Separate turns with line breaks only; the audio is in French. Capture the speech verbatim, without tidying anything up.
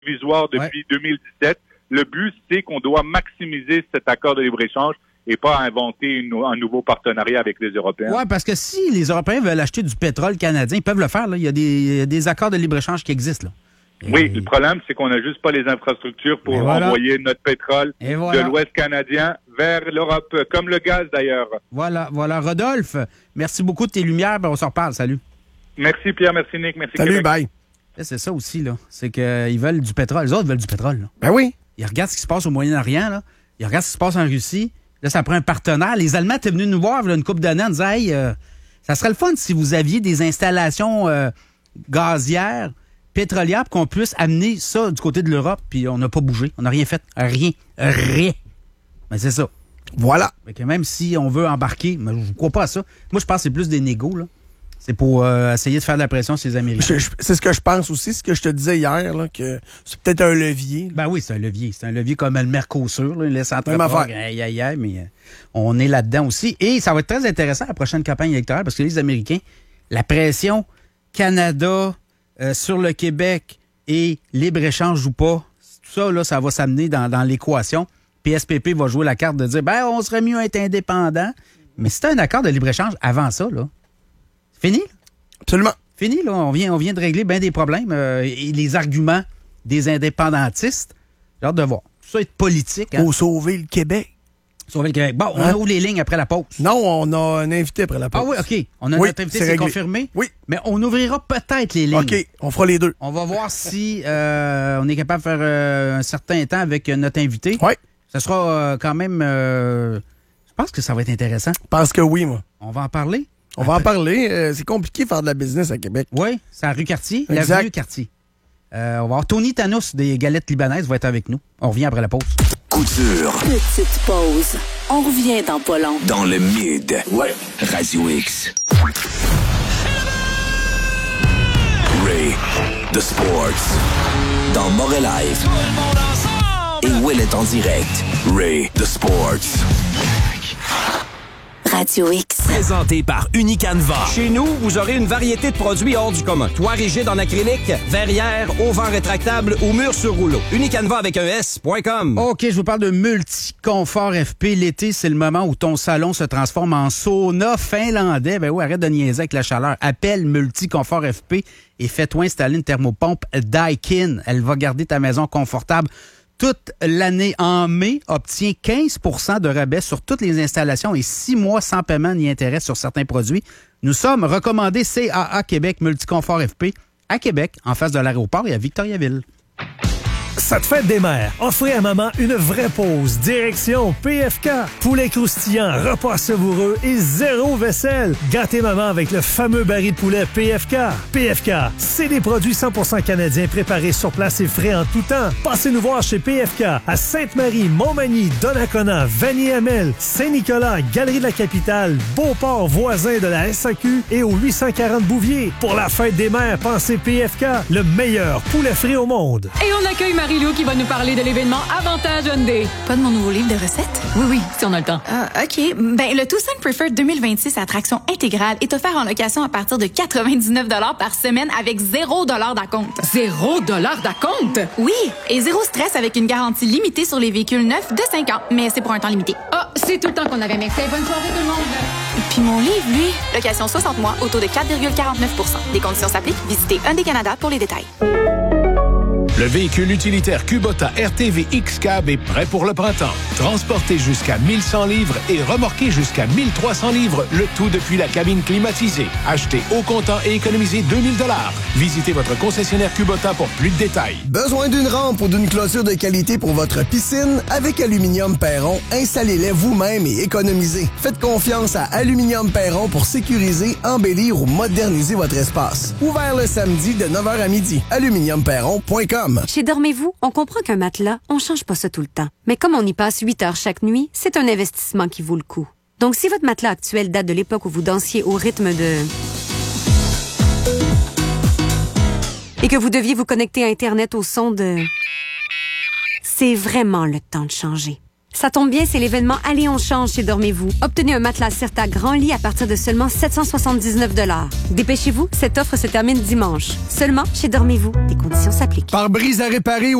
provisoire depuis ouais. deux mille dix-sept. Le but, c'est qu'on doit maximiser cet accord de libre-échange et pas inventer une, un nouveau partenariat avec les Européens.
Oui, parce que si les Européens veulent acheter du pétrole canadien, ils peuvent le faire. Là. Il y a des, il y a des accords de libre-échange qui existent. Là. Et...
Oui, le problème, c'est qu'on n'a juste pas les infrastructures pour voilà. envoyer notre pétrole voilà. de l'Ouest canadien vers l'Europe, comme le gaz d'ailleurs.
Voilà, voilà. Rodolphe, merci beaucoup de tes lumières. On s'en reparle. Salut.
Merci Pierre, merci Nick, merci
Salut,
Québec.
Bye.
Là, c'est ça aussi, là. C'est qu'ils veulent du pétrole. Les autres veulent du pétrole. Là.
Ben oui.
Ils regardent ce qui se passe au Moyen-Orient, là. Ils regardent ce qui se passe en Russie. Là, ça prend un partenaire. Les Allemands étaient venus nous voir là, une couple d'années en disant « Hey, euh, ça serait le fun si vous aviez des installations euh, gazières, pétrolières, pour qu'on puisse amener ça du côté de l'Europe. » Puis on n'a pas bougé. On n'a rien fait. Rien. Rien. Mais c'est ça.
Voilà.
Fait que même si on veut embarquer, mais je ne crois pas à ça. Moi, je pense que c'est plus des négos, là. C'est pour euh, essayer de faire de la pression sur les Américains.
Je, je, c'est ce que je pense aussi, ce que je te disais hier, là, que c'est peut-être un levier.
Ben oui, c'est un levier. C'est un levier comme le Mercosur, là, il laisse entreprendre. Aïe, aïe, aïe, mais euh, on est là-dedans aussi. Et ça va être très intéressant la prochaine campagne électorale parce que les Américains, la pression Canada euh, sur le Québec et libre-échange ou pas, tout ça, là, ça va s'amener dans, dans l'équation. P S P P va jouer la carte de dire, ben, on serait mieux être indépendant. Mais c'est un accord de libre-échange avant ça, là. Fini?
Absolument.
Fini, là. On vient, on vient de régler bien des problèmes euh, et les arguments des indépendantistes. J'ai hâte de voir. Tout ça est politique. Hein?
Pour sauver le Québec.
Sauver le Québec. Bon, on hein? ouvre les lignes après la pause.
Non, on a un invité après la pause.
Ah oui, OK. On a
oui,
notre invité,
c'est,
c'est
réglé.
confirmé.
Oui.
Mais on ouvrira peut-être les lignes.
OK, on fera les deux.
On va voir si euh, on est capable de faire euh, un certain temps avec notre invité.
Oui.
Ça sera euh, quand même... Euh, je pense que ça va être intéressant.
Je pense que oui, moi.
On va en parler.
On va en parler. Euh, c'est compliqué de faire de la business à Québec.
Oui, c'est à rue Cartier, l'avenue Cartier. Euh, on va voir Tony Thanos des Galettes Libanaises va être avec nous. On revient après la pause.
Couture.
Petite pause. On revient dans pas long.
Dans le mid. Ouais. Radio X. Ray. The Sports. Dans Montréal Live. Et Will est en direct. Ray. The Sports.
Radio X.
Présenté par Unicanva. Chez nous, vous aurez une variété de produits hors du commun. Toit rigide en acrylique, verrière, auvent rétractable ou mur sur rouleau. Unicanva avec un S point com.
OK, je vous parle de Multiconfort F P. L'été, c'est le moment où ton salon se transforme en sauna finlandais. Ben oui, arrête de niaiser avec la chaleur. Appelle Multiconfort F P et fais-toi installer une thermopompe Daikin. Elle va garder ta maison confortable toute l'année. En mai, obtiens quinze pour cent de rabais sur toutes les installations et six mois sans paiement ni intérêt sur certains produits. Nous sommes recommandés C A A Québec Multiconfort F P à Québec, en face de l'aéroport et à Victoriaville.
Cette fête des mères, offrez à maman une vraie pause. Direction P F K. Poulet croustillant, repas savoureux et zéro vaisselle. Gâtez maman avec le fameux baril de poulet P F K. P F K, c'est des produits cent pour cent canadiens préparés sur place et frais en tout temps. Passez nous voir chez P F K à Sainte-Marie, Montmagny, Donnacona, Vanier-Hamel, Saint-Nicolas, Galerie de la Capitale, Beauport, voisin de la S A Q et au huit cent quarante Bouvier. Pour la fête des mères, pensez P F K, le meilleur poulet frit au monde.
Et on accueille Marie-Lou qui va nous parler de l'événement Avantage Hyundai.
Pas de mon nouveau livre de recettes?
Oui, oui, si on a le temps.
Ah, OK. Ben, le Tucson Preferred deux mille vingt-six à traction intégrale est offert en location à partir de quatre-vingt-dix-neuf dollars par semaine avec zéro dollar d'acompte.
Zéro dollar d'acompte?
Oui, et zéro stress avec une garantie limitée sur les véhicules neufs de cinq ans, mais c'est pour un temps limité.
Ah, c'est tout le temps qu'on avait. Merci. Bonne soirée tout le monde.
Puis mon livre, lui, location soixante mois, au taux de quatre virgule quarante-neuf pour cent. Des conditions s'appliquent. Visitez Hyundai Canada pour les détails.
Le véhicule utilitaire Kubota R T V X-Cab est prêt pour le printemps. Transporté jusqu'à mille cent livres et remorqué jusqu'à mille trois cents livres, le tout depuis la cabine climatisée. Achetez au comptant et économisez deux mille dollars. Visitez votre concessionnaire Kubota pour plus de détails.
Besoin d'une rampe ou d'une clôture de qualité pour votre piscine? Avec Aluminium Perron, installez-les vous-même et économisez. Faites confiance à Aluminium Perron pour sécuriser, embellir ou moderniser votre espace. Ouvert le samedi de neuf heures à midi. aluminium perron point com.
Chez Dormez-vous, on comprend qu'un matelas, on change pas ça tout le temps. Mais comme on y passe huit heures chaque nuit, c'est un investissement qui vaut le coup. Donc, si votre matelas actuel date de l'époque où vous dansiez au rythme de... et que vous deviez vous connecter à Internet au son de... c'est vraiment le temps de changer. Ça tombe bien, c'est l'événement Allez, on change chez Dormez-vous. Obtenez un matelas Certa grand lit à partir de seulement sept cent soixante-dix-neuf dollars. Dépêchez-vous, cette offre se termine dimanche. Seulement chez Dormez-vous. Des conditions s'appliquent.
Par brise à réparer